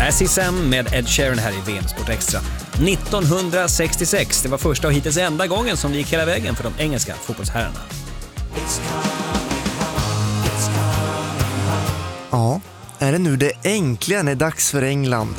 As Is Sam med Ed Sheeran här i VM Sport Extra. 1966, det var första och hittills enda gången som det gick hela vägen för de engelska fotbollsherrarna. Ja, är det nu det äntligen är dags för England?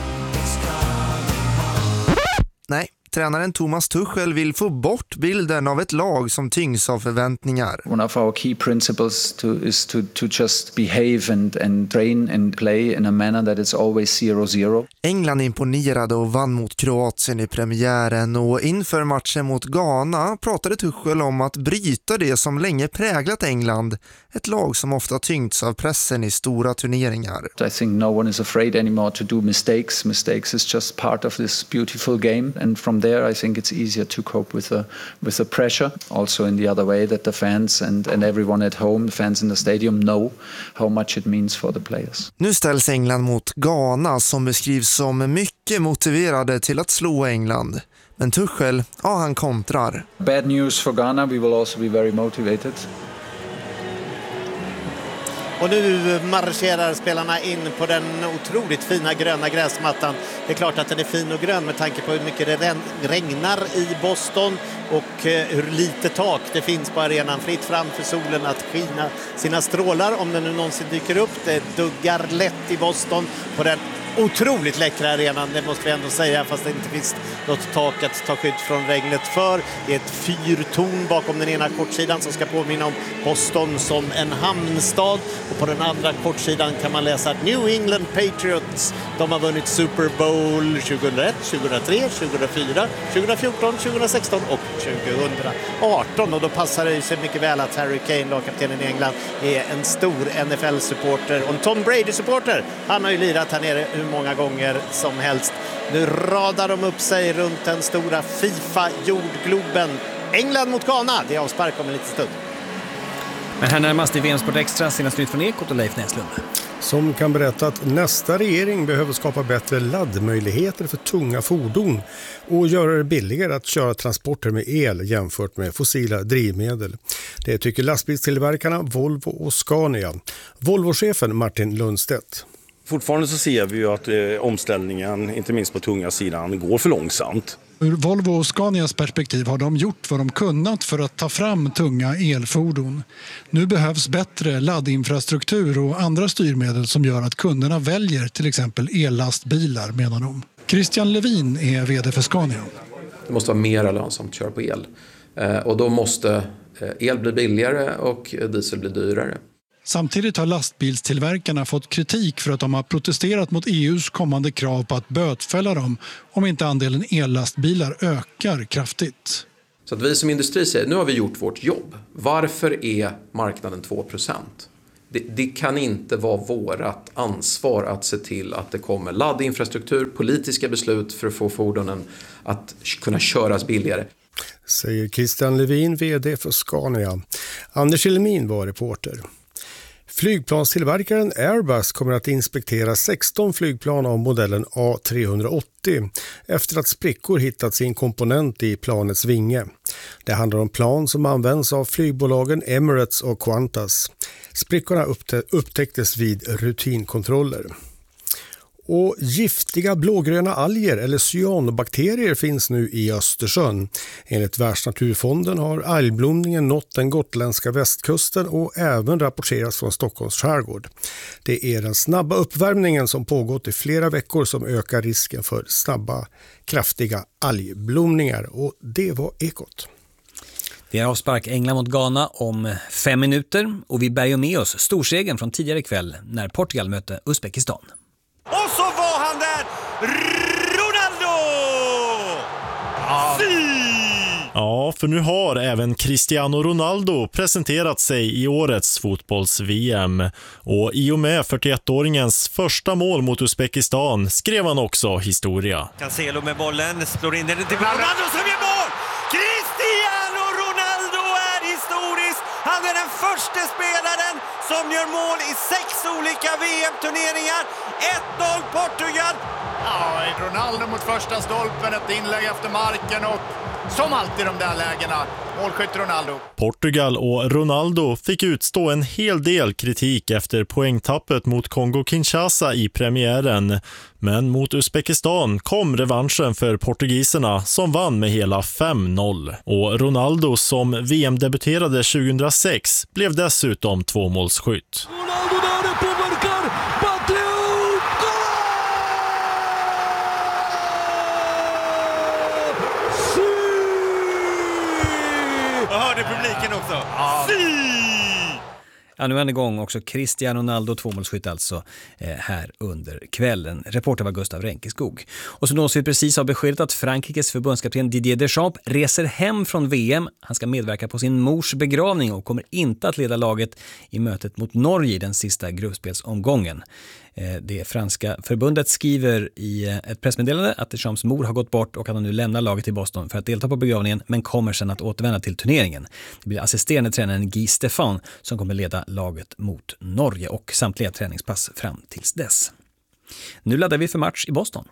Nej, tränaren Thomas Tuchel vill få bort bilden av ett lag som tyngs av förväntningar. One of our key principles is to just behave and train and play in a manner that it's always 0-0. England imponerade och vann mot Kroatien i premiären, och inför matchen mot Ghana pratade Tuchel om att bryta det som länge präglat England, ett lag som ofta tyngts av pressen i stora turneringar. I think no one is afraid anymore to do mistakes. Mistakes is just part of this beautiful game, and from there I think it's easier to cope with the pressure. Also in the other way, that the fans and everyone at home, the fans in the stadium, know how much it means for the players. Nu ställs England mot Ghana, som beskrivs som mycket motiverade till att slå England. Men Tuchel, ja, han kontrar. Bad news for Ghana, we will also be very motivated. Och nu marscherar spelarna in på den otroligt fina gröna gräsmattan. Det är klart att den är fin och grön med tanke på hur mycket det regnar i Boston och hur lite tak det finns på arenan. Fritt fram för solen att skina sina strålar om den nu någonsin dyker upp. Det duggar lätt i Boston på den otroligt läckra arenan, det måste vi ändå säga, fast det inte finns något tak att ta skydd från regnet för. Det är ett fyrtorn bakom den ena kortsidan som ska påminna om Boston som en hamnstad, och på den andra kortsidan kan man läsa att New England Patriots, de har vunnit Super Bowl 2001, 2003, 2004, 2014, 2016 och 2018, och då passar det sig mycket väl att Harry Kane, lagkaptenen i England, är en stor NFL-supporter och en Tom Brady-supporter. Han har ju lirat här nere hur många gånger som helst. Nu radar de upp sig runt den stora FIFA-jordgloben. England mot Ghana, det är avspark om en liten stund. Men här närmast i VM Sport Extra, senast nytt från Ekot och Leif Näslund. Som kan berätta att nästa regering behöver skapa bättre laddmöjligheter för tunga fordon och göra det billigare att köra transporter med el jämfört med fossila drivmedel. Det tycker lastbilstillverkarna Volvo och Scania. Volvo-chefen Martin Lundstedt. Fortfarande så ser vi ju att omställningen, inte minst på tunga sidan, går för långsamt. Ur Volvo och Scanias perspektiv har de gjort vad de kunnat för att ta fram tunga elfordon. Nu behövs bättre laddinfrastruktur och andra styrmedel som gör att kunderna väljer till exempel ellastbilar, menar de. Christian Levin är vd för Scania. Det måste vara mer lönsamt att köra på el. Och då måste el bli billigare och diesel bli dyrare. Samtidigt har lastbilstillverkarna fått kritik för att de har protesterat mot EUs kommande krav på att bötfälla dem om inte andelen ellastbilar ökar kraftigt. Så att vi som industri säger, nu har vi gjort vårt jobb. Varför är marknaden 2%? Det kan inte vara vårt ansvar att se till att det kommer laddinfrastruktur, politiska beslut för att få fordonen att kunna köras billigare. Säger Christian Levin, vd för Scania. Anders Elmin var reporter. Flygplanstillverkaren Airbus kommer att inspektera 16 flygplan av modellen A380 efter att sprickor hittats i en komponent i planets vinge. Det handlar om plan som används av flygbolagen Emirates och Qantas. Sprickorna upptäcktes vid rutinkontroller. Och giftiga blågröna alger eller cyanobakterier finns nu i Östersjön. Enligt Världsnaturfonden har algblomningen nått den gotländska västkusten och även rapporteras från Stockholms skärgård. Det är den snabba uppvärmningen som pågått i flera veckor som ökar risken för snabba, kraftiga algblomningar. Och det var Ekot. Det är avspark England mot Ghana om 5 minuter och vi bär med oss storsegen från tidigare kväll när Portugal mötte Uzbekistan. Och så var han där! Ronaldo! Ja, för nu har även Cristiano Ronaldo presenterat sig i årets fotbolls-VM. Och i och med 41-åringens första mål mot Uzbekistan skrev han också historia. Cancelo med bollen, slår in den till Ronaldo som gör mål! Cristiano Ronaldo är historisk! Han är den första spelaren som gör mål i 6 olika VM-turneringar. 1-0 Portugal. Ja, Ronaldo mot första stolpen, ett inlägg efter marken och som alltid de där lägena. Målskytt Ronaldo. Portugal och Ronaldo fick utstå en hel del kritik efter poängtappet mot Kongo-Kinshasa i premiären. Men mot Uzbekistan kom revanschen för portugiserna som vann med hela 5-0. Och Ronaldo som VM-debuterade 2006 blev dessutom tvåmålsskytt. Jag hörde publiken också. Ja, nu är han igång också. Cristiano Ronaldo, tvåmålsskytt alltså här under kvällen. Reporter var Gustav Ränkeskog. Och så nås vi precis av beskedet att Frankrikes förbundskapten Didier Deschamps reser hem från VM. Han ska medverka på sin mors begravning och kommer inte att leda laget i mötet mot Norge i den sista gruppspelsomgången. Det franska förbundet skriver i ett pressmeddelande att Deschamps mor har gått bort och att han nu lämnar laget i Boston för att delta på begravningen, men kommer sedan att återvända till turneringen. Det blir assisterande tränaren Guy Stéphane som kommer leda laget mot Norge och samtliga träningspass fram tills dess. Nu laddar vi för match i Boston.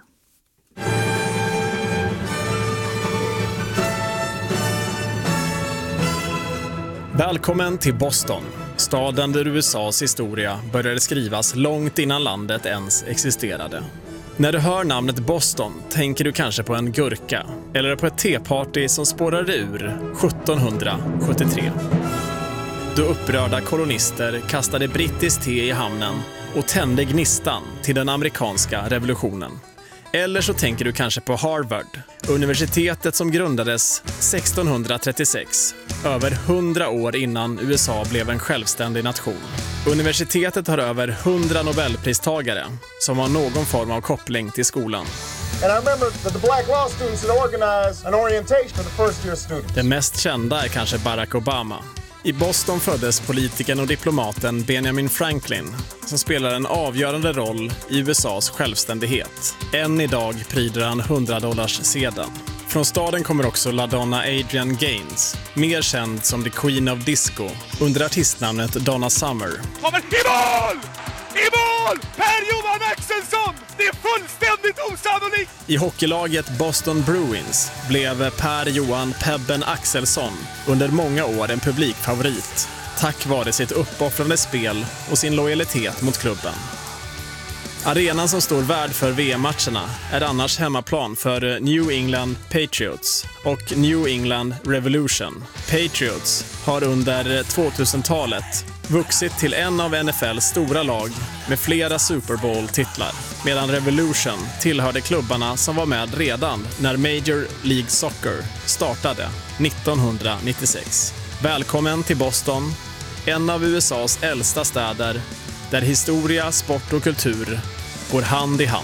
Välkommen till Boston, staden där USAs historia började skrivas långt innan landet ens existerade. När du hör namnet Boston tänker du kanske på en gurka eller på ett teparty som spårade ur 1773. Då upprörda kolonister kastade brittiskt te i hamnen och tände gnistan till den amerikanska revolutionen. Eller så tänker du kanske på Harvard, universitetet som grundades 1636, över 100 år innan USA blev en självständig nation. Universitetet har över 100 Nobelpristagare som har någon form av koppling till skolan. And I remember that the Black Law students had organized an orientation for the first year students. Den mest kända är kanske Barack Obama. I Boston föddes politikern och diplomaten Benjamin Franklin som spelar en avgörande roll i USAs självständighet. Än idag pryder han $100-sedeln. Från staden kommer också LaDonna Adrienne Gaines, mer känd som The Queen of Disco, under artistnamnet Donna Summer. Kommer i mål! I mål! Per-Johan Axelsson! Det är fullständigt osannolikt! I hockeylaget Boston Bruins blev Per-Johan Pebben Axelsson under många år en publikfavorit, tack vare sitt uppoffrande spel och sin lojalitet mot klubben. Arenan som står värd för VM-matcherna är annars hemmaplan för New England Patriots och New England Revolution. Patriots har under 2000-talet vuxit till en av NFLs stora lag med flera Super Bowl-titlar, medan Revolution tillhörde klubbarna som var med redan när Major League Soccer startade 1996. Välkommen till Boston, en av USAs äldsta städer, där historia, sport och kultur går hand i hand.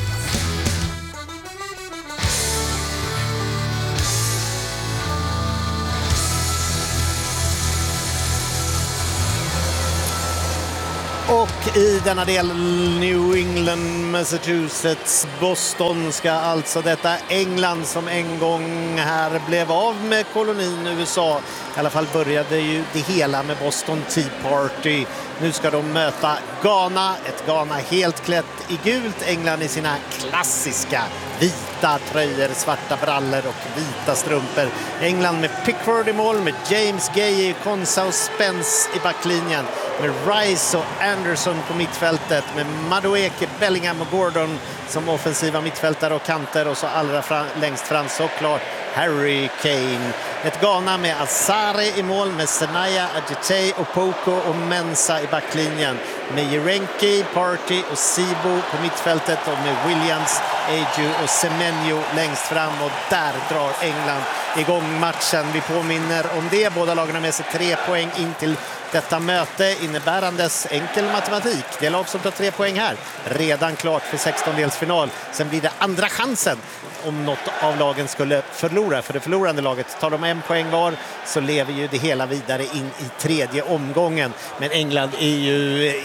Och i denna del New England, Massachusetts, Boston ska alltså detta England som en gång här blev av med kolonin USA. I alla fall började ju det hela med Boston Tea Party. Nu ska de möta Ghana, ett Ghana helt klätt i gult. England i sina klassiska vita tröjor, svarta brallor och vita strumpor. England med Pickford i mål, med James Gay, Konsa och Spence i backlinjen. Med Rice och Anderson på mittfältet, med Madueke, Bellingham och Gordon som offensiva mittfältare och kanter, och så allra längst fram såklart Harry Kane. Ett Ghana med Azare i mål, med Senaya, Adjete och Poko och Mensa i backlinjen. Med Jerenki, Party och Sibo på mittfältet, och med Williams, Eju och Semenyo längst fram, och där drar England igång matchen. Vi påminner om det, båda lagarna med sig 3 poäng in till detta möte, innebärandes enkel matematik. Det lag som tar 3 poäng här redan klart för 16-delsfinal. Sen blir det andra chansen om något av lagen skulle förlora. För det förlorande laget, tar de 1 poäng var så lever ju det hela vidare in i tredje omgången. Men England är ju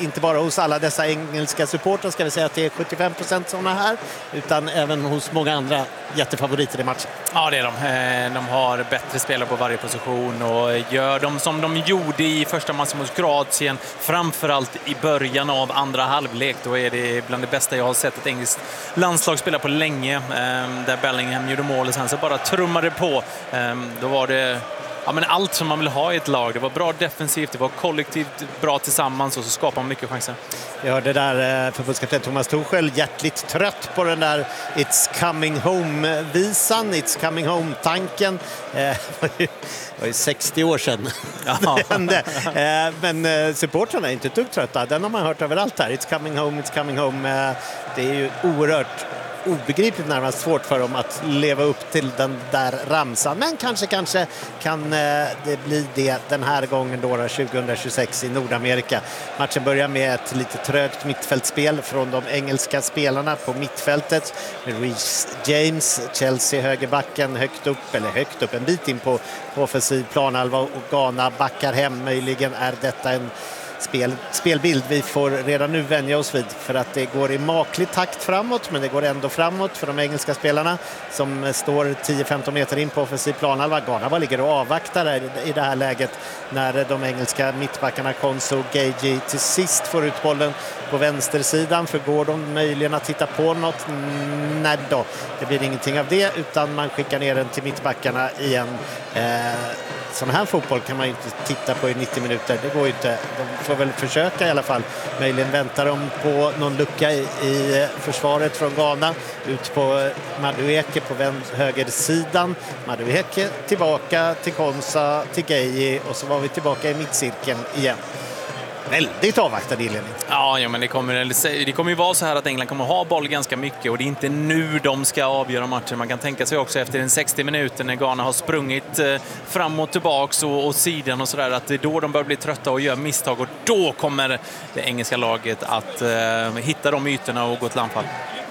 inte bara hos alla dessa engelska supportrar, ska vi säga att det är 75% sådana här, utan även hos många andra jättefavoriter i matchen. Ja, det är de. De har bättre spelare på varje position och gör de som de gjorde i första matchen mot Kroatien, framförallt i början av andra halvlek. Då är det bland det bästa jag har sett ett engelskt landslag spela på länge, där Bellingham gjorde mål och sen så bara trummade på. Då var det allt som man vill ha i ett lag. Det var bra defensivt, det var kollektivt bra tillsammans och så skapar man mycket chanser. Jag hörde där förbundskapten Thomas Tuchel hjärtligt trött på den där It's coming home-visan, It's coming home-tanken. Det var ju 60 år sedan det hände. Men supportrarna är inte dugg trötta. Den har man hört överallt här. It's coming home. Det är ju oerhört obegripligt, närmast svårt för dem att leva upp till den där ramsan. Men kanske kan det bli det den här gången då 2026 i Nordamerika. Matchen börjar med ett lite trögt mittfältspel från de engelska spelarna på mittfältet. Med Reece James, Chelsea högerbacken högt upp en bit in på offensiv planhalva och Ghana backar hem. Möjligen är detta en spelbild vi får redan nu vänja oss vid, för att det går i maklig takt framåt, men det går ändå framåt för de engelska spelarna som står 10-15 meter in på offensiv planhalva. Ghana ligger och avvaktar i det här läget när de engelska mittbackarna Konso och Gagey till sist får ut bollen på vänstersidan. För går de möjligen att titta på något? Nej då, det blir ingenting av det, utan man skickar ner den till mittbackarna igen. Sån här fotboll kan man ju inte titta på i 90 minuter. Det går ju inte. De får väl försöka i alla fall. Möjligen väntar de på någon lucka i försvaret från Ghana. Ut på Madueke på högersidan. Madueke tillbaka till Konsa, till Gagey, och så var vi tillbaka i mittcirkeln igen. Väldigt avvaktad inledning. Ja, men det kommer ju vara så här att England kommer ha boll ganska mycket, och det är inte nu de ska avgöra matchen. Man kan tänka sig också efter en 60 minuter när Ghana har sprungit fram och tillbaks och sidan och sådär, att det är då de börjar bli trötta och gör misstag, och då kommer det engelska laget att hitta de ytorna och gå till anfall.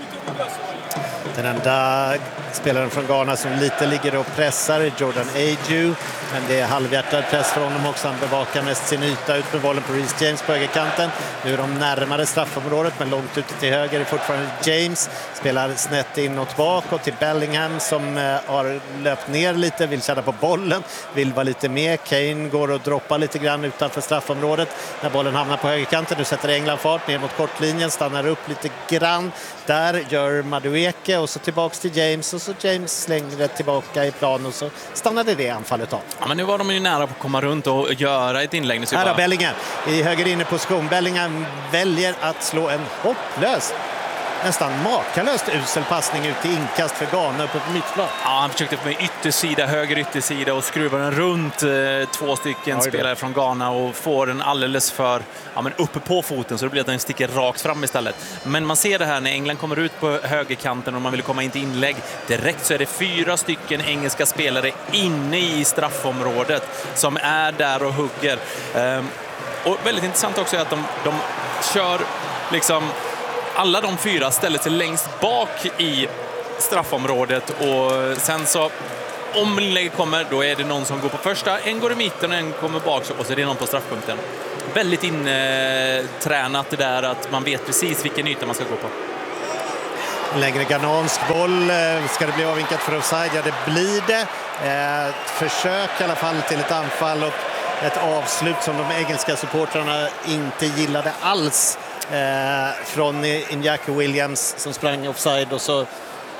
Den enda spelaren från Ghana som lite ligger och pressar är Jordan Ayew, men det är halvhjärtad press från honom också. Han bevakar mest sin yta ut med bollen på Reece James på högerkanten. Nu är de närmare straffområdet, men långt ute till höger är fortfarande James. Spelar snett inåt bakåt till Bellingham som har löpt ner lite, vill känna på bollen, vill vara lite med. Kane går och droppar lite grann utanför straffområdet när bollen hamnar på högerkanten. Nu sätter England fart ner mot kortlinjen, stannar upp lite grann. Där gör Madueke och så tillbaks till James, och så James slänger tillbaka i plan, och så stannade det anfallet av. Ja, men nu var de ju nära på att komma runt och göra ett inlägg. Här har Bellingham i höger inneposition. Bellingham väljer att slå en hopplös, nästan makalöst usel passning ut i inkast för Ghana uppe på mittplan. Ja, han försökte med yttersida, höger yttersida, och skruva den runt två stycken spelare från Ghana och får den alldeles för uppe på foten, så det blir att den sticker rakt fram istället. Men man ser det här när England kommer ut på högerkanten och man vill komma in till inlägg. Direkt så är det 4 stycken engelska spelare inne i straffområdet som är där och hugger. Och väldigt intressant också är att de kör liksom, alla de 4 ställer sig längst bak i straffområdet, och sen så om inlägget kommer, då är det någon som går på första, en går i mitten och en kommer bak, och så är det någon på straffpunkten. Väldigt intränat det där, att man vet precis vilken yta man ska gå på. Längre ghanansk boll, ska det bli avvinkat för offside? Ja, det blir det. Ett försök i alla fall till ett anfall och ett avslut som de engelska supportrarna inte gillade alls. Från Iñaki Williams som sprang offside, och så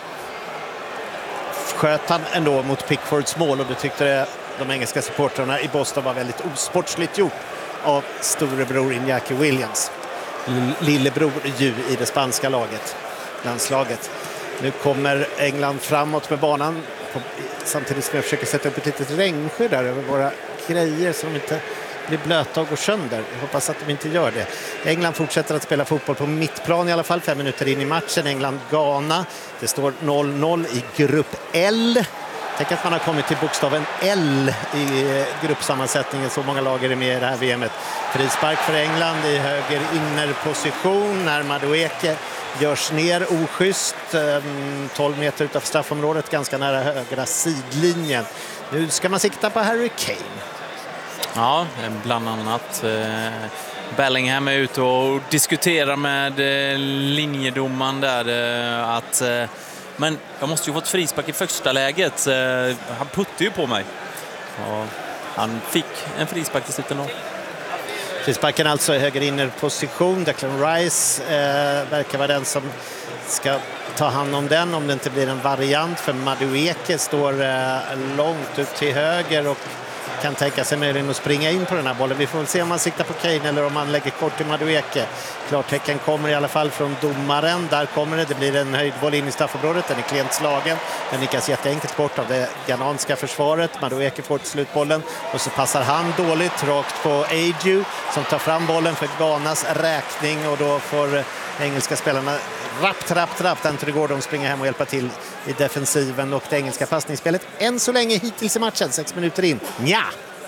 sköt han ändå mot Pickfords mål, och det tyckte de engelska supportrarna i Boston var väldigt osportsligt gjort av storebror Iñaki Williams. Lillebror ju i det spanska landslaget. Nu kommer England framåt med banan samtidigt som jag försöker sätta upp ett litet regnskydd där över våra grejer så de inte blir blöta och går sönder. Jag hoppas att de inte gör det. England fortsätter att spela fotboll på mittplan i alla fall. 5 minuter in i matchen. England-Ghana. Det står 0-0 i grupp L. Tänk att man har kommit till bokstaven L i gruppsammansättningen. Så många lag är med i det här VMet. Frispark för England i höger innerposition när Madueke görs ner oschysst. 12 meter utanför straffområdet, ganska nära högra sidlinjen. Nu ska man sikta på Harry Kane. Ja, bland annat. Bellingham är ute och diskuterar med linjedomaren där men jag måste ju få ett frispark i första läget. Han puttade ju på mig. Och han fick en frispark i slutet då. Frisparken alltså i höger innerposition. Declan Rice verkar vara den som ska ta hand om den om det inte blir en variant, för Madueke står långt ut till höger och kan tänka sig möjligen att springa in på den här bollen. Vi får väl se om man siktar på Kane eller om man lägger kort till Madueke. Klartecken kommer i alla fall från domaren. Där kommer det blir en höjdboll in i straffområdet. Den är klent slagen. Den nickas jätteenkelt bort av det ghananska försvaret. Madueke får till slutbollen och så passar han dåligt rakt på Ayew som tar fram bollen för Ghanas räkning, och då får engelska spelarna rapp. Anthony Gordon springer hem och hjälper till i defensiven, och det engelska passningsspelet än så länge hittills i matchen, 6 minuter in. Nja!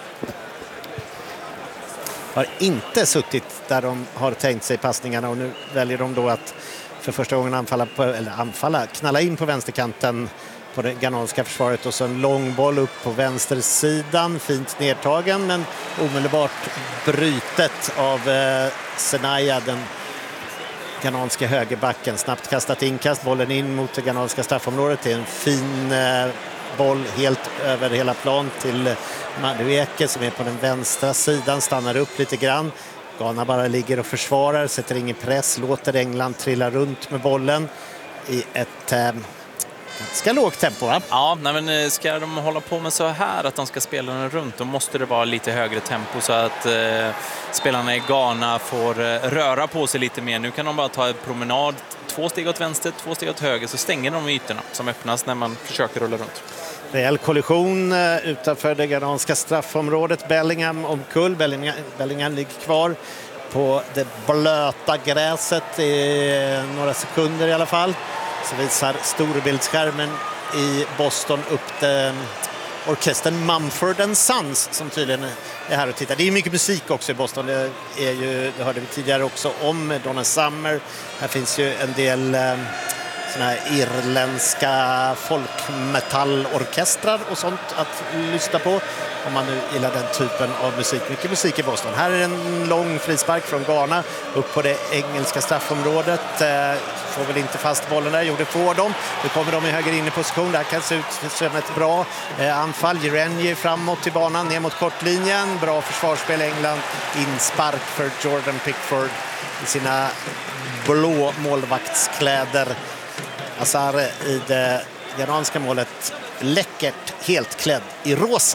Har inte suttit där de har tänkt sig passningarna, och nu väljer de då att för första gången knalla in på vänsterkanten på det ghananska försvaret, och så en lång boll upp på vänstersidan, fint nedtagen men omedelbart brytet av Senaya, den ghananska högerbacken. Snabbt kastat inkast, bollen in mot det ghananska straffområdet. Det är en fin boll helt över hela plan till Madueke som är på den vänstra sidan, stannar upp lite grann. Ghana bara ligger och försvarar, sätter ingen press, låter England trilla runt med bollen i ett ganska lågt tempo, va? Ja, men ska de hålla på med så här att de ska spela den runt, då måste det vara lite högre tempo så att spelarna i Ghana får röra på sig lite mer. Nu kan de bara ta en promenad, 2 steg åt vänster, 2 steg åt höger, så stänger de ytorna som öppnas när man försöker rulla runt. Rejäl kollision utanför det ghananska straffområdet. Bellingham omkull. Bellingham ligger kvar på det blöta gräset i några sekunder i alla fall. Så visar storbildsskärmen i Boston upp orkestern Mumford & Sons som tydligen är här och tittar. Det är mycket musik också i Boston. Det hörde vi tidigare också om Donna Summer. Här finns ju en del såna här irländska folkmetallorkestrar och sånt att lyssna på om man nu gillar den typen av musik. Mycket musik i Boston. Här är en lång frispark från Ghana upp på det engelska straffområdet. Får väl inte fast bollen där. Jo, det får de. Nu kommer de i höger inne position. Där kan se ut som ett bra anfall. Jirenje framåt till banan, ner mot kortlinjen. Bra försvarsspel England. Inspark för Jordan Pickford i sina blå målvaktskläder. Azar i det ghananska målet läckert helt klädd i rosa.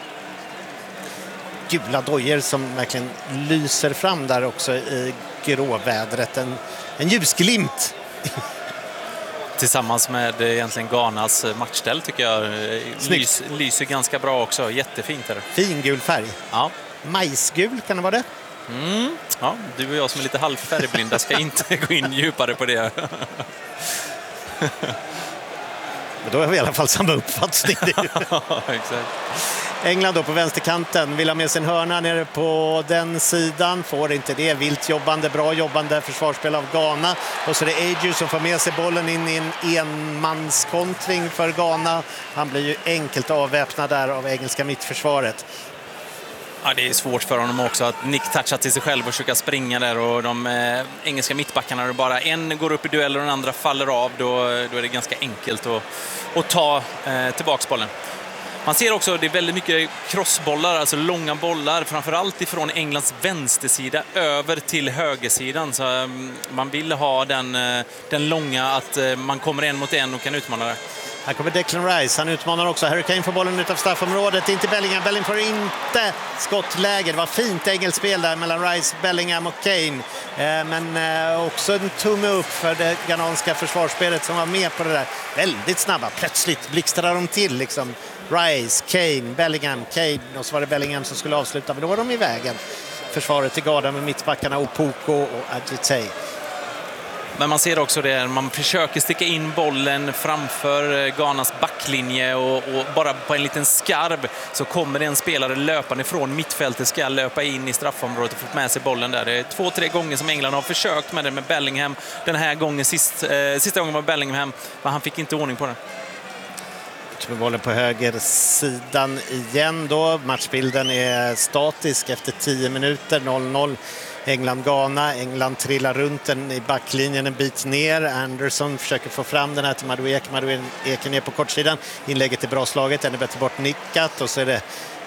Gula dojer som verkligen lyser fram där också i gråvädret. En ljusglimt. Tillsammans med egentligen Ghanas matchställ tycker jag lyser ganska bra också. Jättefint är det. Fin gul färg. Ja. Majsgul, kan det vara det? Ja, du och jag som är lite halvfärgblinda ska inte gå in djupare på det. Men då har vi i alla fall samma uppfattning. Ja, exakt. England då på vänsterkanten vill ha med sin hörna nere på den sidan. Får inte det. Vilt jobbande, bra jobbande försvarsspel av Ghana. Och så är det Ayew som får med sig bollen in i en enmanskontring för Ghana. Han blir ju enkelt avväpnad där av engelska mittförsvaret. Ja, det är svårt för honom också att Nick touchar till sig själv och försöka springa där, och de engelska mittbackarna, bara en går upp i duell och den andra faller av, då är det ganska enkelt att ta tillbaks bollen. Man ser också att det är väldigt mycket crossbollar, alltså långa bollar, framförallt ifrån Englands vänstersida över till högersidan. Så man vill ha den långa, att man kommer en mot en och kan utmana det. Här kommer Declan Rice, han utmanar också. Harry Kane får bollen utav straffområdet, inte Bellingham. Bellingham får inte skottläge. Det var fint engelspel där mellan Rice, Bellingham och Kane. Men också en tumme upp för det ghananska försvarsspelet som var med på det där. Väldigt snabba, plötsligt blixtrar de till liksom. Rice, Kane, Bellingham, Kane, och så var det Bellingham som skulle avsluta, men då var de i vägen. Försvaret till Ghana med mittbackarna Opoko och Adjitei. Men man ser också det, man försöker sticka in bollen framför Ghanas backlinje och bara på en liten skarv så kommer det en spelare löpande från mittfältet, ska löpa in i straffområdet och få med sig bollen där. Det är 2-3 gånger som England har försökt med det med Bellingham. Den här gången, sista gången var Bellingham, men han fick inte ordning på det. Med bollen på höger sidan igen då. Matchbilden är statisk efter 10 minuter, 0-0 England-Ghana. England trillar runt den i backlinjen en bit ner. Anderson försöker få fram den här till Madueke. Madueke ner på kortsidan. Inlägget är bra slaget, ännu bättre bort nickat, och så är det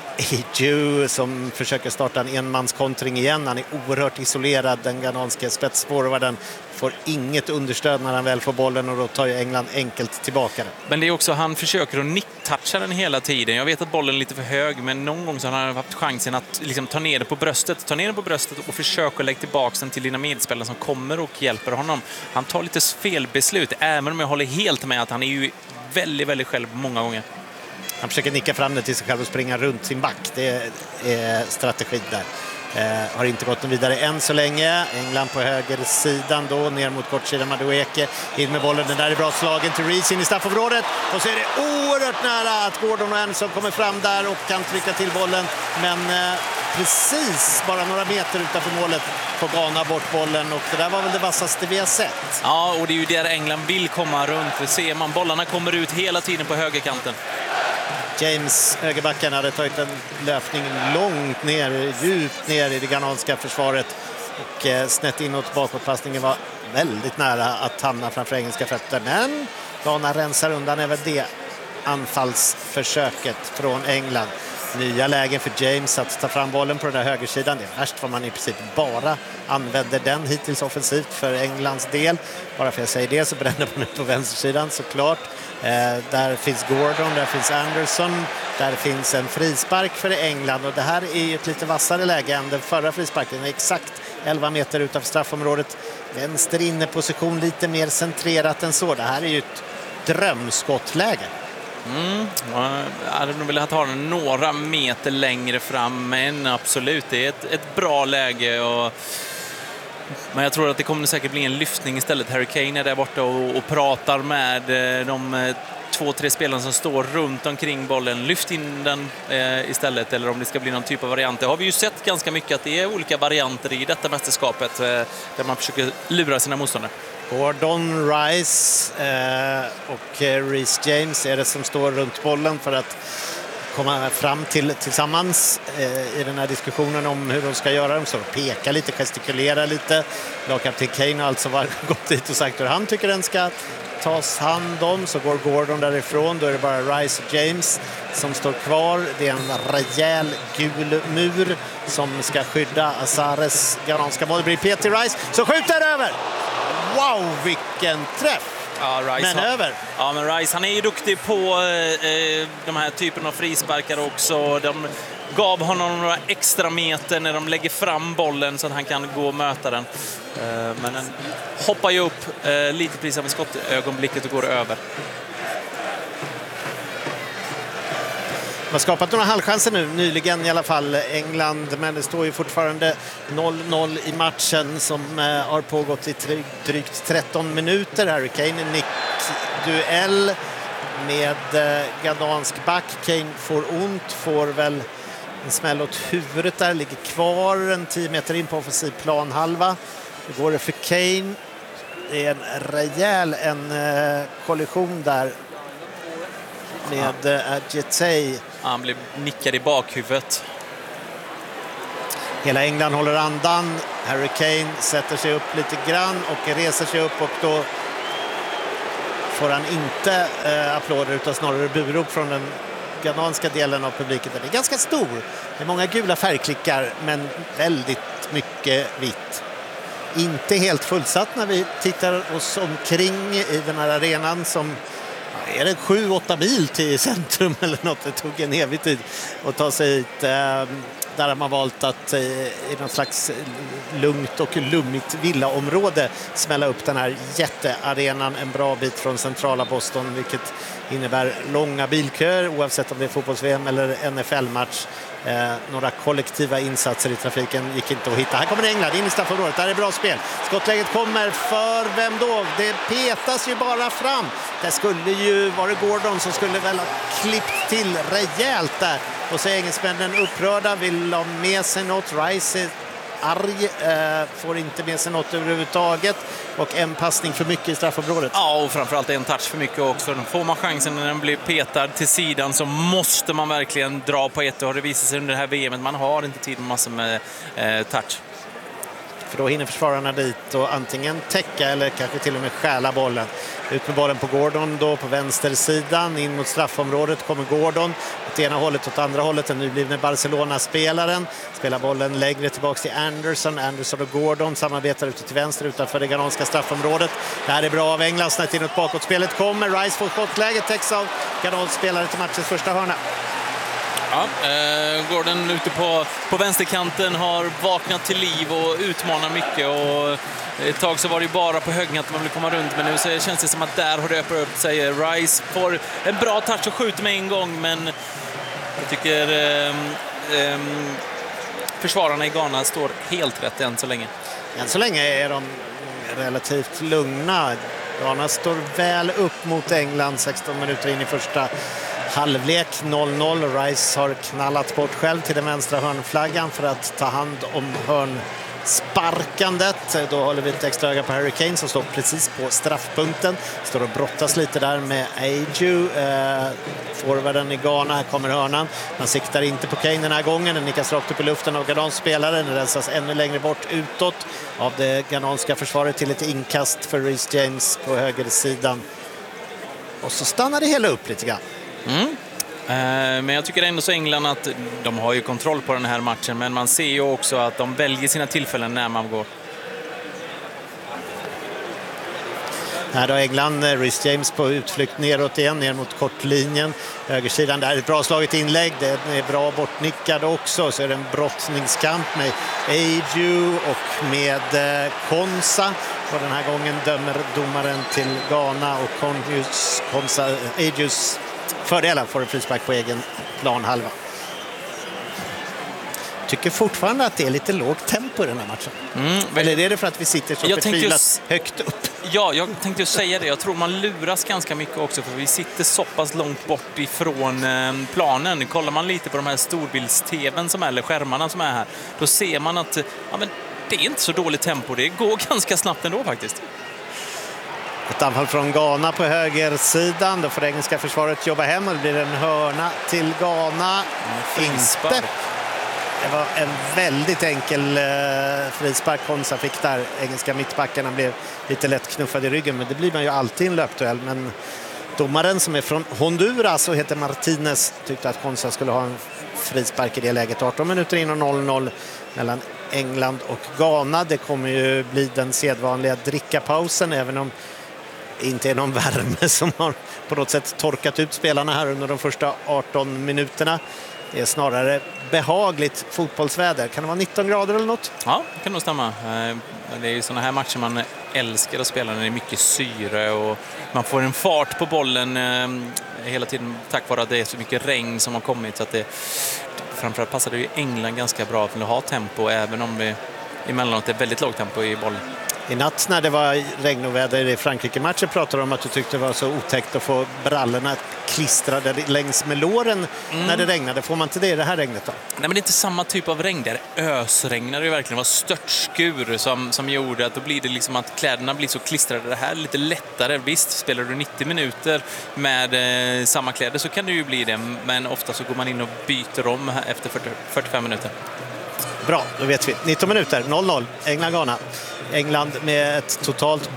Eju som försöker starta en enmanskontring igen. Han är oerhört isolerad, den ghananske spetsforwarden. Får inget understöd när han väl får bollen, och då tar ju England enkelt tillbaka den. Men det är också, han försöker att nicktoucha den hela tiden. Jag vet att bollen är lite för hög, men någon gång så har han haft chansen att liksom ta ner den på bröstet. Ta ner den på bröstet och försöka lägga tillbaka den till dina medspelare som kommer och hjälper honom. Han tar lite felbeslut, även om jag håller helt med att han är ju väldigt, väldigt själv många gånger. Han försöker nicka fram det till sig själv och springa runt sin back. Det är strategi där. Har inte gått vidare än så länge. England på högersidan då, ner mot kortsidan Madueke. In med bollen, den där är bra slagen till Reece in i straffområdet. Och så är det oerhört nära att Gordon och Anderson kommer fram där och kan trycka till bollen. Men precis bara några meter utanför målet på Ghana bort bollen, och det där var väl det vassaste vi har sett. Ja, och det är ju där England vill komma runt. Det ser man, bollarna kommer ut hela tiden på högerkanten. James, högerbacken, hade tagit en löpning långt ner, djupt ner i det ghananska försvaret, och snett inåt bakåtpassningen var väldigt nära att hamna framför engelska fötter. Men Ghana rensar undan även det anfallsförsöket från England. Nya lägen för James att ta fram bollen på den där högersidan. Det är värst vad man i princip bara använder den hittills offensivt för Englands del. Bara för att jag säger det så bränner man ut på vänstersidan såklart. Där finns Gordon, där finns Anderson, där finns en frispark för England, och det här är ju ett lite vassare läge än den förra frisparken. Exakt 11 meter utanför straffområdet. Vänster inne position, lite mer centrerat än så. Det här är ju ett drömskottläge. Jag hade nog velat ha den några meter längre fram, men absolut, det är ett bra läge. Men jag tror att det kommer säkert bli en lyftning istället. Harry Kane är där borta och pratar med de 2-3 spelarna som står runt omkring bollen. Lyft in den istället, eller om det ska bli någon typ av variant. Det har vi ju sett ganska mycket, att det är olika varianter i detta mästerskapet där man försöker lura sina motståndare. Gordon, Rice och Reece James är det som står runt bollen för att komma fram tillsammans i den här diskussionen om hur de ska göra. De så peka lite, gestikulera lite. Lagkapten Kane har alltså gått dit och sagt hur han tycker den ska tas hand om. Så går Gordon därifrån. Då är det bara Rice och James som står kvar. Det är en rejäl gul mur som ska skydda Azares ghananska mål. Det blir Peter Rice som skjuter över. Wow, vilken träff! Ja, Rice men Rice, han är ju duktig på de här typen av frisparkar också. De gav honom några extra meter när de lägger fram bollen så att han kan gå och möta den. Men den hoppar ju upp lite precis av skottögonblicket och går över. De har skapat några halvchanser nu, nyligen i alla fall, England, men det står ju fortfarande 0-0 i matchen som har pågått i drygt 13 minuter. Harry Kane, nickduell med ghanansk back. Kane får ont, får väl en smäll åt huvudet där, ligger kvar en 10 meter in på offensiv planhalva. Det går det för Kane. Det är en rejäl kollision där med Adjetey. Han blir nickad i bakhuvudet. Hela England håller andan. Harry Kane sätter sig upp lite grann och reser sig upp, och då får han inte applåder utan snarare burop från den ghananska delen av publiken. Den är ganska stor. Det är många gula färgklickar men väldigt mycket vitt. Inte helt fullsatt när vi tittar oss omkring i den här arenan som är det 7-8 mil till centrum eller något. Det tog en evig tid att ta sig hit. Där har man valt att i någon slags lugnt och lummigt villaområde smälla upp den här jättearenan en bra bit från centrala Boston, vilket innebär långa bilköer oavsett om det är fotbolls-VM eller NFL-match. Några kollektiva insatser i trafiken gick inte att hitta. Här kommer England in i straffområdet. Där är bra spel. Skottläget kommer för vem då? Det petas ju bara fram. Det skulle ju vara Gordon som skulle väl ha klippt till rejält där. Och så är engelsmännen upprörda, vill ha med sig något. Rice är arg, får inte med sig något överhuvudtaget. Och en passning för mycket i straffområdet. Ja, och framförallt en touch för mycket också. Får man chansen när den blir petad till sidan så måste man verkligen dra på ett. Och det visar sig under det här VM att man har inte tid med massor med touch. för då hinner försvararna dit och antingen täcka eller kanske till och med stjäla bollen. Ut med bollen på Gordon då på vänstersidan, in mot straffområdet kommer Gordon åt ena hållet åt andra hållet. Den nyblivne Barcelona-spelaren spelar bollen längre tillbaka till Anderson och Gordon samarbetar ute till vänster utanför det ghananska straffområdet. Det här är bra av England, snett inåt bakåtspelet kommer Rice får skottläget, täcks av Ghanans spelare till matchens första hörna. Ja, Gordon ute på vänsterkanten har vaknat till liv och utmanar mycket, och ett tag så var det ju bara på högerkanten man vill komma runt, men nu så känns det som att där har det öppnat upp sig. Rice får en bra touch och skjuter med en gång, men jag tycker försvararna i Ghana står helt rätt än så länge. Än så länge är de relativt lugna. Ghana står väl upp mot England 16 minuter in i första halvlek. 0-0. Rice har knallat bort själv till den vänstra hörnflaggan för att ta hand om hörnsparkandet. Då håller vi ett extra öga på Harry Kane som står precis på straffpunkten. Står och brottas lite där med Ayew. Forwarden i Ghana. Här kommer hörnan. Man siktar inte på Kane den här gången. Den nickas rakt upp i luften av Ghanans spelare. Den rensas ännu längre bort utåt av det ghananska försvaret till ett inkast för Reece James på högersidan. Och så stannar det hela upp lite grann. Men jag tycker ändå så England att de har ju kontroll på den här matchen, men man ser ju också att de väljer sina tillfällen när man går. Här då England, Reece James på utflykt neråt igen, ner mot kortlinjen. Högersidan, där är ett bra slaget inlägg, det är bra bortnickad också. Så är det en brottningskamp med Ayew och med Konsa. Och den här gången dömer domaren till Ghana och Konsa, Ayews fördelar får en frispark på egen planhalva. Tycker fortfarande att det är lite lågt tempo i den här matchen. Eller är det för att vi sitter så förtvivlat högt upp? Ja, jag tänkte säga det. Jag tror man luras ganska mycket också, för vi sitter så pass långt bort ifrån planen. Kollar man lite på de här storbilds-tvn som är, eller skärmarna som är här, då ser man att men det är inte så dåligt tempo. Det går ganska snabbt ändå faktiskt. Ett anfall från Ghana på högersidan. Då får det engelska försvaret jobba hem och det blir en hörna till Ghana. Inte. Det var en väldigt enkel frispark Konsa fick där. Engelska mittbackarna blev lite lätt knuffade i ryggen, men det blir man ju alltid i en löpduell. Men domaren som är från Honduras och heter Martinez tyckte att Konsa skulle ha en frispark i det läget. 18 minuter in och 0-0 mellan England och Ghana. Det kommer ju bli den sedvanliga drickapausen, även om inte är någon värme som har på något sätt torkat ut spelarna här under de första 18 minuterna. Det är snarare behagligt fotbollsväder. Kan det vara 19 grader eller något? Ja, det kan nog stämma. Det är ju sådana här matcher man älskar att spela när det är mycket syre och man får en fart på bollen hela tiden tack vare att det är så mycket regn som har kommit. Så att det, framförallt passar det ju England ganska bra för att ha tempo, även om det emellanåt är väldigt lågt tempo i bollen. I natt när det var regn och väder i Frankrike-matchen pratade du om att du tyckte det var så otäckt att få brallorna klistrade längs med låren när det regnade. Får man inte det i det här regnet då? Nej, men det är inte samma typ av regn där. Ösregnar det verkligen. Det var störtskur som gjorde att då blir det liksom att kläderna blir så klistrade. Det här är lite lättare. Visst, spelar du 90 minuter med samma kläder så kan det ju bli det. Men ofta så går man in och byter om efter 45 minuter. Bra, då vet vi. 19 minuter, 0-0. England-Ghana. England med ett totalt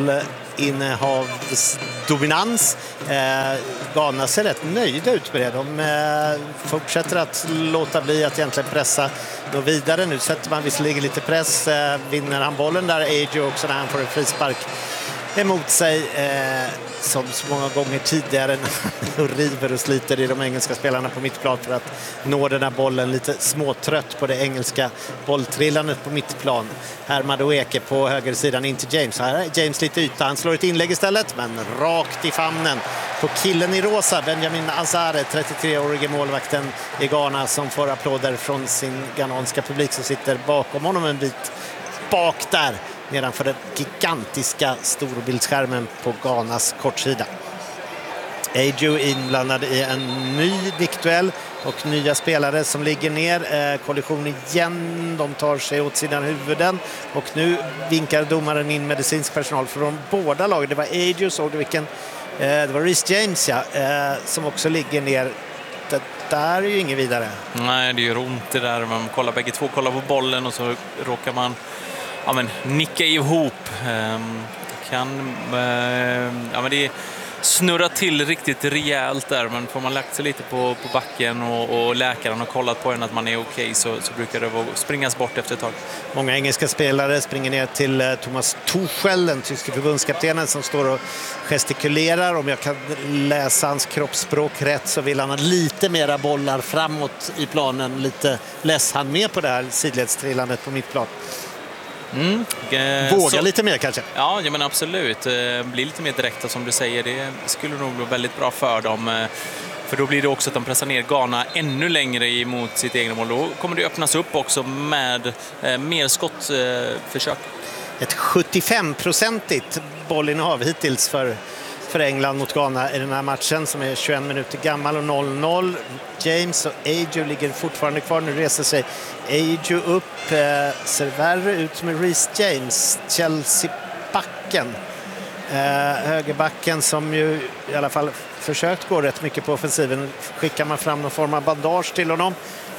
bollinnehavsdominans. Ghana ser rätt nöjda ut med det. De fortsätter att låta bli att egentligen pressa då vidare. Nu sätter man visserligen lite press. Vinner han bollen där, Ayew också, när han får en frispark emot sig. Som så många gånger tidigare och river och sliter i de engelska spelarna på mittplan för att nå den här bollen, lite småtrött på det engelska bolltrillandet på mittplan. Här Madueke på högersidan in till James. Här är James lite yta, han slår ett inlägg istället, men rakt i famnen på killen i rosa, Benjamin Azare, 33-årige målvakten i Ghana, som får applåder från sin ghananska publik som sitter bakom honom en bit bak där, nedanför den gigantiska storbildsskärmen på Ghanas kortsida. Ayew inblandad i en ny nickduell och nya spelare som ligger ner. Kollision igen, de tar sig åt sidan huvuden och nu vinkar domaren in medicinsk personal från båda lagen. Det var Ayew, såg du vilken? Det var Reece James, som också ligger ner. Det där är ju inget vidare. Nej, det gör ont det där. Man kollar bägge två, kollar på bollen och så råkar man nicka ihop. Det snurrar till riktigt rejält där, men får man lagt sig lite på backen och läkaren har kollat på en att man är okej, så brukar det springas bort efter ett tag. Många engelska spelare springer ner till Thomas Tuchel, den tyska förbundskaptenen, som står och gestikulerar. Om jag kan läsa hans kroppsspråk rätt så vill han ha lite mera bollar framåt i planen. Lite less han med på det här sidledstrillandet på mittplan. Våga lite mer kanske. Ja, men absolut. Bli lite mer direkta som du säger. Det skulle nog bli väldigt bra för dem. För då blir det också att de pressar ner Ghana ännu längre emot sitt egna mål. Då kommer det öppnas upp också med mer skottförsök. Ett 75-procentigt bollinnehav hittills för England mot Ghana i den här matchen som är 21 minuter gammal och 0-0. James och Ayew ligger fortfarande kvar. Nu reser sig Ayew upp, ser värre ut med Reece James, Chelsea-backen. Högerbacken som ju i alla fall försökt gå rätt mycket på offensiven. Skickar man fram någon form av bandage till honom.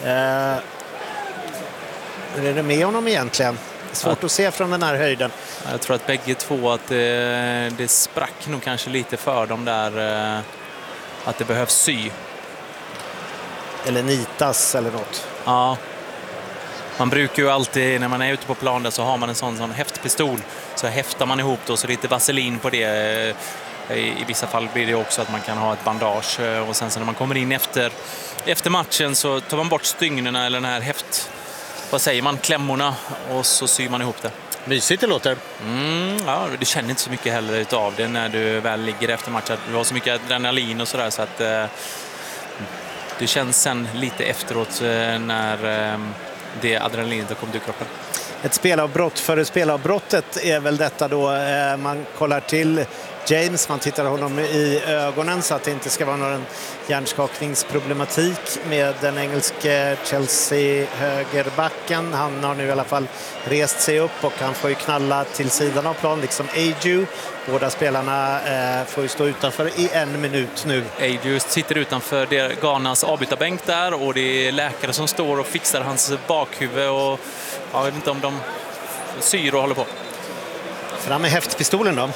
Hur är det med honom egentligen? Svårt att se från den här höjden. Jag tror att bägge två att det sprack nog kanske lite för dem där, att det behövs sy. Eller nitas eller något. Ja. Man brukar ju alltid, när man är ute på plan där, så har man en sån häftpistol. Så häftar man ihop då, så lite vaselin på det. I vissa fall blir det också att man kan ha ett bandage. Och sen så när man kommer in efter matchen så tar man bort stygnerna eller den här vad säger man, klämmorna, och så syr man ihop det. Mysigt det låter. Ja, du känner inte så mycket heller utav det när du väl ligger efter matchen. Du har så mycket adrenalin och sådär, så att det känns sen lite efteråt när det adrenalinet har kommit ur kroppen. Ett spelavbrott före spelavbrottet är väl detta då. Man kollar till James, man tittar honom i ögonen så att det inte ska vara någon hjärnskakningsproblematik med den engelske Chelsea-högerbacken. Han har nu i alla fall rest sig upp och han får ju knalla till sidan av plan, liksom Ayew. Båda spelarna får ju stå utanför i 1 minut nu. Ayew sitter utanför Ghanas avbytarbänk där, och det är läkare som står och fixar hans bakhuvud, och jag vet inte om de syr och håller på. Fram med häftpistolen då.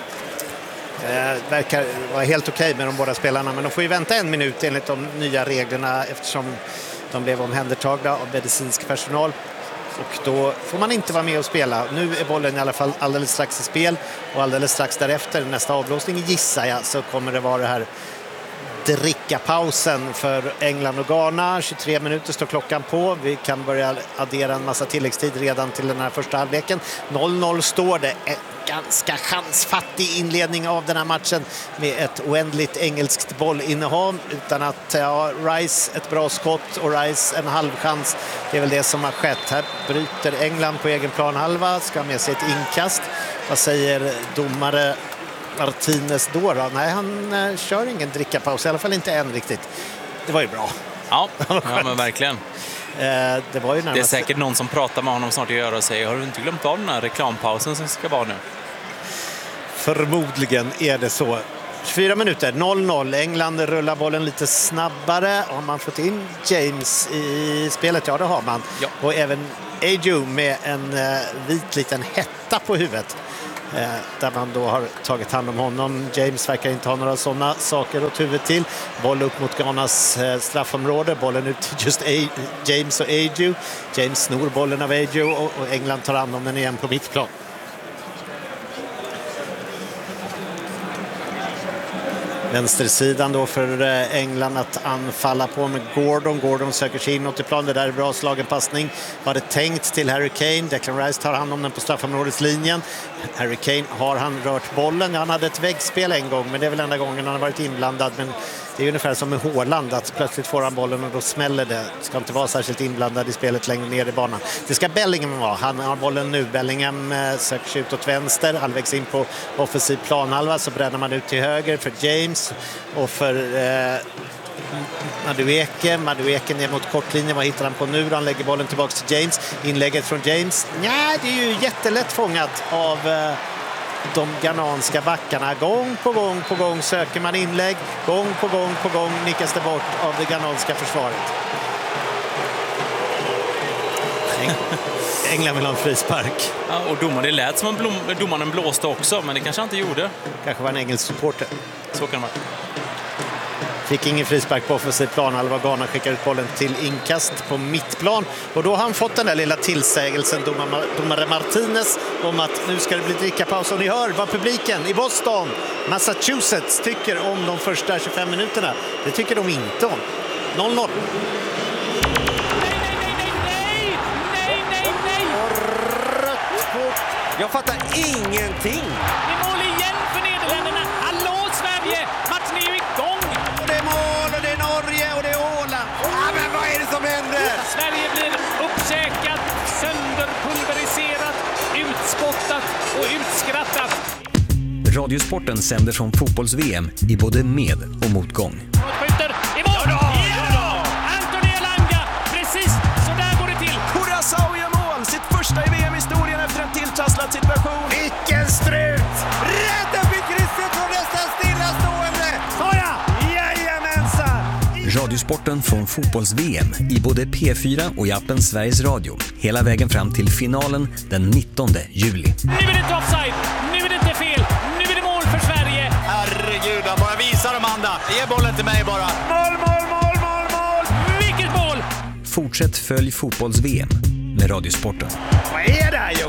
Verkar vara helt okej med de båda spelarna, men de får ju vänta 1 minut enligt de nya reglerna eftersom de blev omhändertagna av medicinsk personal, och då får man inte vara med och spela. Nu är bollen i alla fall alldeles strax i spel, och alldeles strax därefter, nästa avblåsning gissar jag, så kommer det vara det här drickapausen för England och Ghana. 23 minuter står klockan på. Vi kan börja addera en massa tilläggstid redan till den här första halvleken. 0-0 står det. En ganska chansfattig inledning av den här matchen med ett oändligt engelskt bollinnehav, utan att Rice ett bra skott och Rice en halvchans. Det är väl det som har skett. Här bryter England på egen planhalva, ska med sig ett inkast. Vad säger domare Martinez då? Nej, han kör ingen drickapaus, i alla fall inte än riktigt. Det var ju bra. Ja, men verkligen. Det var ju närmast... Det är säkert någon som pratar med honom snart i örat och säger: har du inte glömt av den här reklampausen som ska vara nu? Förmodligen är det så. 24 minuter, 0-0. England rullar bollen lite snabbare. Har man fått in James i spelet? Ja, det har man. Ja. Och även Ayew med en vit liten hetta på huvudet. Där man då har tagit hand om honom. James verkar inte ha några sådana saker åt huvudet till. Boll upp mot Ghanas straffområde. Bollen ut till just James och Ayew. James snor bollen av Ayew och England tar hand om den igen på mittplan. Vänstersidan då för England att anfalla på med Gordon. Gordon söker sig inåt i plan. Det där är bra slagen passning. Var det tänkt till Harry Kane. Declan Rice tar hand om den på straffområdeslinjen. Harry Kane, har han rört bollen? Han hade ett väggspel en gång, men det är väl enda gången han har varit inblandad. Men det är ungefär som med Haaland, att plötsligt får han bollen och då smäller det. Ska inte vara särskilt inblandad i spelet längre ner i banan. Det ska Bellingham vara. Han har bollen nu. Bellingham söker sig ut åt vänster. Halvvägs in på offensiv planhalva, så bränner man ut till höger för James och för Madueke. Madueke ner mot kortlinjen. Vad hittar han på nu? Han lägger bollen tillbaka till James. Inlägget från James. Ja, det är ju jättelätt fångat av de ghananska backarna. Gång på gång söker man inlägg. Gång på gång nickas det bort av det ghananska försvaret. England vill ha en frispark. Ja, och domaren, det lät som domaren blåste också, men det kanske han inte gjorde. Kanske var en engelsk supporter. Så kan det vara. Fick ingen frispark på offensiv plan. Alva Ghana skickar ut bollen till inkast på mittplan. Och då har han fått den där lilla tillsägelsen, domare Martinez, om att nu ska det bli drickapaus. Och ni hör vad publiken i Boston, Massachusetts, tycker om de första 25 minuterna. Det tycker de inte om. 0-0. Jag fattar ingenting. Det är mål igen för Nederländerna. Hallå Sverige! Matchen är ju igång. Och det är mål och det är Norge och det är Åland. Men vad är det som händer? Sverige blir uppkäkat, sönderpulveriserat, utspottat och utskrattat. Radiosporten sänder från fotbolls-VM i både med- och motgång. Skjuter i mål! Ja! Anthony Elanga! Precis så där går det till. Curaçao gör mål! Sitt första i VM-historien efter en tilltrasslad situation. Vilken strut! Rädda fick Christian från nästan stillastående! Såja! Jajamensan! Radiosporten från fotbolls-VM i både P4 och i appen Sveriges Radio. Hela vägen fram till finalen den 19 juli. Nu är det inte offside! Nu är det inte fel! Nu är det mål för Sverige! Herregud, han bara visar Amanda. Ge bollen till mig bara. Mål, mål, mål, mål, mål! Vilket mål! Fortsätt följ fotbolls-VM med Radiosporten. Vad är det här, Johan?